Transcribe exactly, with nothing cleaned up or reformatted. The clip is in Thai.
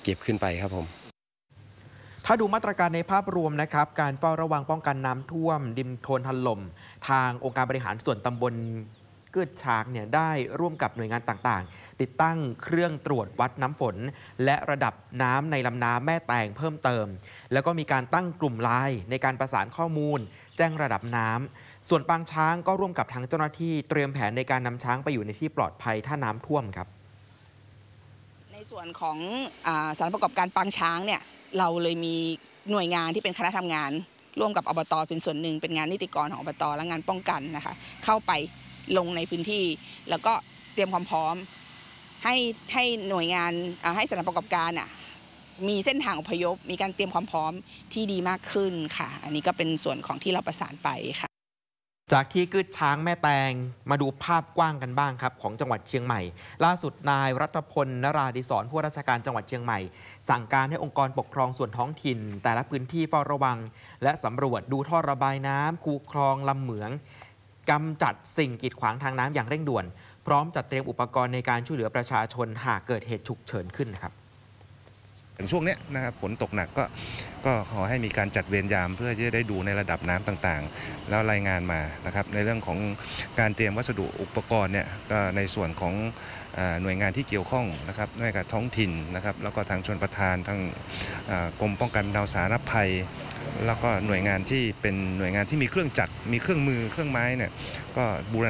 เก็บขึ้นไปครับผมถ้าดูมาตรการในภาพรวมนะครับการเฝ้าระวังป้องกันน้ำท่วมดินโคลนถล่มทางองค์การบริหารส่วนตำบลเกิดช้างเนี่ยได้ร่วมกับหน่วยงานต่างๆติดตั้งเครื่องตรวจวัดน้ำฝนและระดับน้ำในลำน้ำแม่แตงเพิ่มเติมแล้วก็มีการตั้งกลุ่มไลน์ในการประสานข้อมูลแจ้งระดับน้ำส่วนปางช้างก็ร่วมกับทางเจ้าหน้าที่เตรียมแผนในการนำช้างไปอยู่ในที่ปลอดภัยถ้าน้ำท่วมครับในส่วนของสถานประกอบการปางช้างเนี่ยเราเลยมีหน่วยงานที่เป็นคณะทำงานร่วมกับอบต.เป็นส่วนหนึ่งเป็นงานนิติกรของอบต.และงานป้องกันนะคะเข้าไปลงในพื้นที่แล้วก็เตรียมความพร้อมให้ให้หน่วยงานให้สถานประกอบการอ่ะมีเส้นทางอพยพมีการเตรียมความพร้อมที่ดีมากขึ้นค่ะอันนี้ก็เป็นส่วนของที่เราประสานไปค่ะจากที่กึดช้างแม่แตงมาดูภาพกว้างกันบ้างครับของจังหวัดเชียงใหม่ล่าสุดนายรัตพลนราดิศรผู้ราชการจังหวัดเชียงใหม่สั่งการให้องค์กรปกครองส่วนท้องถิ่นแต่ละพื้นที่เฝ้าระวังและสำรวจดูท่อระบายน้ำคูคลองลำเหมืองกำจัดสิ่งกีดขวางทางน้ำอย่างเร่งด่วนพร้อมจัดเตรียมอุปกรณ์ในการช่วยเหลือประชาชนหากเกิดเหตุฉุกเฉินขึ้นนะครับช่วงนี้นะครับฝนตกหนักก็ก็ขอให้มีการจัดเวรยามเพื่อจะได้ดูในระดับน้ำต่างๆแล้วรายงานมานะครับในเรื่องของการเตรียมวัสดุอุปกรณ์เนี่ยก็ในส่วนของหน่วยงานที่เกี่ยวข้องนะครับหน่วยงานท้องถิ่นนะครับแล้วก็ทางชลประทานทางกรมป้องกันบรรเทาสาธารณภัยแล้วก็หน่วยงานที่เป็นหน่วยงานที่มีเครื่องจักรมีเครื่องมือเครื่องไม้เนี่ยก็บูร